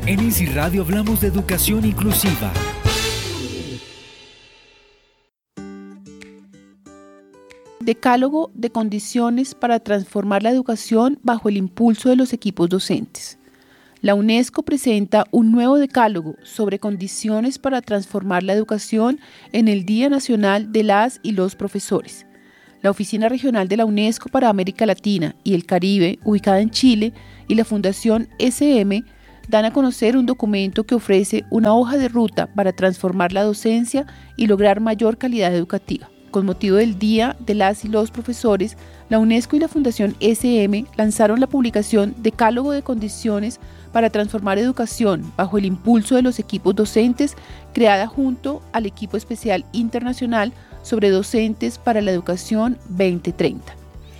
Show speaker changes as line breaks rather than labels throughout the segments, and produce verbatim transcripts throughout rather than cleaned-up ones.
En Easy Radio hablamos de educación inclusiva.
Decálogo de condiciones para transformar la educación bajo el impulso de los equipos docentes. La UNESCO presenta un nuevo decálogo sobre condiciones para transformar la educación en el Día Nacional de las y los Profesores. La Oficina Regional de la UNESCO para América Latina y el Caribe, ubicada en Chile, y la Fundación ese eme dan a conocer un documento que ofrece una hoja de ruta para transformar la docencia y lograr mayor calidad educativa. Con motivo del Día de las y los Profesores, la UNESCO y la Fundación ese eme lanzaron la publicación Decálogo de Condiciones para Transformar Educación bajo el impulso de los equipos docentes, creada junto al Equipo Especial Internacional sobre Docentes para la Educación veinte treinta.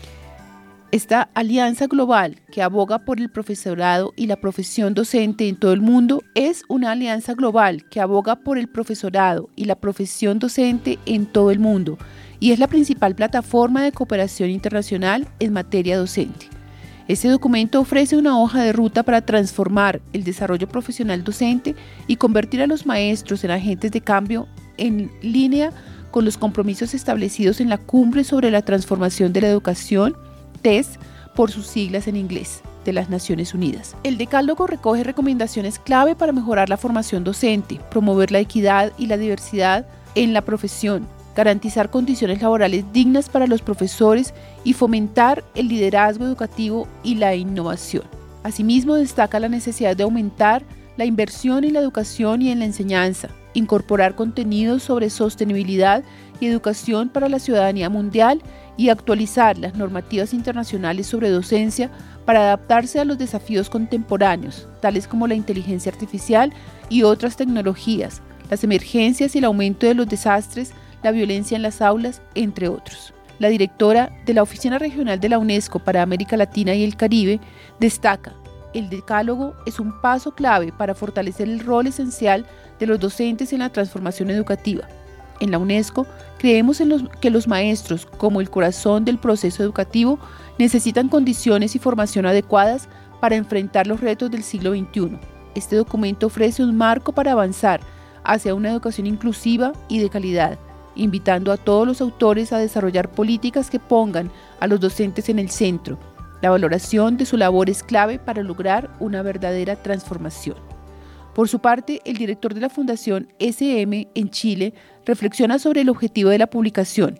Esta alianza global que aboga por el profesorado y la profesión docente en todo el mundo es una alianza global que aboga por el profesorado y la profesión docente en todo el mundo y es la principal plataforma de cooperación internacional en materia docente. Este documento ofrece una hoja de ruta para transformar el desarrollo profesional docente y convertir a los maestros en agentes de cambio en línea con los compromisos establecidos en la Cumbre sobre la Transformación de la Educación, T E S, por sus siglas en inglés, de las Naciones Unidas. El decálogo recoge recomendaciones clave para mejorar la formación docente, promover la equidad y la diversidad en la profesión, garantizar condiciones laborales dignas para los profesores y fomentar el liderazgo educativo y la innovación. Asimismo, destaca la necesidad de aumentar la inversión en la educación y en la enseñanza, incorporar contenidos sobre sostenibilidad y educación para la ciudadanía mundial y actualizar las normativas internacionales sobre docencia para adaptarse a los desafíos contemporáneos, tales como la inteligencia artificial y otras tecnologías, las emergencias y el aumento de los desastres, la violencia en las aulas, entre otros. La directora de la Oficina Regional de la UNESCO para América Latina y el Caribe destaca: el decálogo es un paso clave para fortalecer el rol esencial de los docentes en la transformación educativa. En la UNESCO, creemos en los, que los maestros, como el corazón del proceso educativo, necesitan condiciones y formación adecuadas para enfrentar los retos del siglo veintiuno. Este documento ofrece un marco para avanzar hacia una educación inclusiva y de calidad, invitando a todos los autores a desarrollar políticas que pongan a los docentes en el centro. La valoración de su labor es clave para lograr una verdadera transformación. Por su parte, el director de la Fundación ese eme en Chile reflexiona sobre el objetivo de la publicación.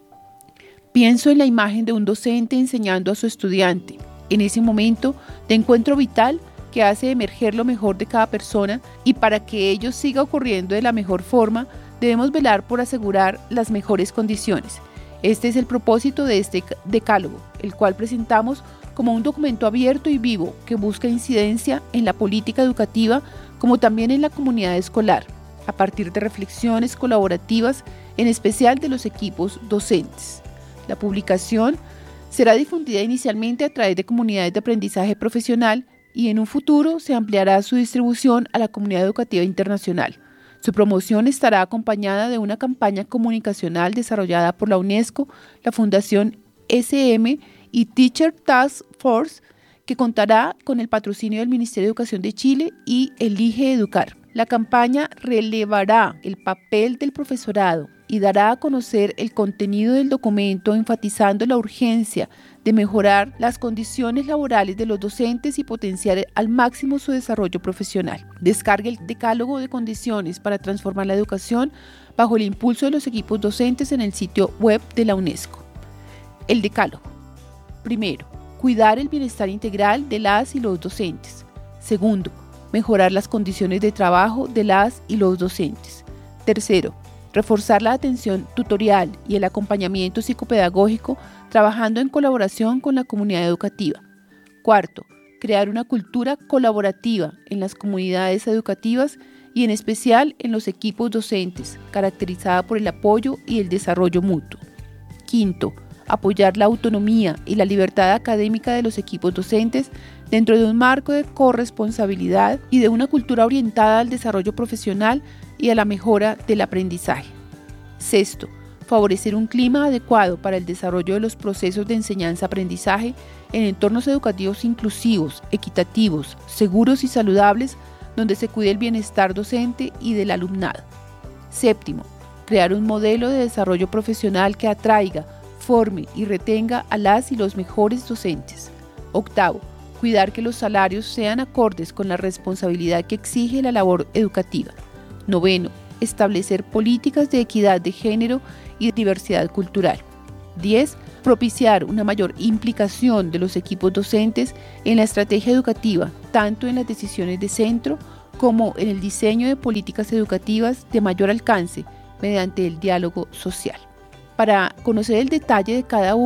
Pienso en la imagen de un docente enseñando a su estudiante, en ese momento de encuentro vital que hace emerger lo mejor de cada persona, y para que ello siga ocurriendo de la mejor forma, debemos velar por asegurar las mejores condiciones. Este es el propósito de este decálogo, el cual presentamos como un documento abierto y vivo que busca incidencia en la política educativa como también en la comunidad escolar, a partir de reflexiones colaborativas, en especial de los equipos docentes. La publicación será difundida inicialmente a través de comunidades de aprendizaje profesional y en un futuro se ampliará su distribución a la comunidad educativa internacional. Su promoción estará acompañada de una campaña comunicacional desarrollada por la UNESCO, la Fundación ese eme y Teacher Task Force, que contará con el patrocinio del Ministerio de Educación de Chile y Elige Educar. La campaña relevará el papel del profesorado y dará a conocer el contenido del documento, enfatizando la urgencia de mejorar las condiciones laborales de los docentes y potenciar al máximo su desarrollo profesional. Descargue el decálogo de condiciones para transformar la educación bajo el impulso de los equipos docentes en el sitio web de la UNESCO. El decálogo. Primero, cuidar el bienestar integral de las y los docentes. Segundo, mejorar las condiciones de trabajo de las y los docentes. Tercero, reforzar la atención tutorial y el acompañamiento psicopedagógico trabajando en colaboración con la comunidad educativa. Cuarto, crear una cultura colaborativa en las comunidades educativas y en especial en los equipos docentes, caracterizada por el apoyo y el desarrollo mutuo. Quinto, apoyar la autonomía y la libertad académica de los equipos docentes dentro de un marco de corresponsabilidad y de una cultura orientada al desarrollo profesional y a la mejora del aprendizaje. Sexto, favorecer un clima adecuado para el desarrollo de los procesos de enseñanza-aprendizaje en entornos educativos inclusivos, equitativos, seguros y saludables, donde se cuide el bienestar docente y del alumnado. Séptimo, crear un modelo de desarrollo profesional que atraiga, forme y retenga a las y los mejores docentes. Octavo, cuidar que los salarios sean acordes con la responsabilidad que exige la labor educativa. Noveno, establecer políticas de equidad de género y diversidad cultural. diez. Propiciar una mayor implicación de los equipos docentes en la estrategia educativa, tanto en las decisiones de centro como en el diseño de políticas educativas de mayor alcance mediante el diálogo social. Para conocer el detalle de cada uno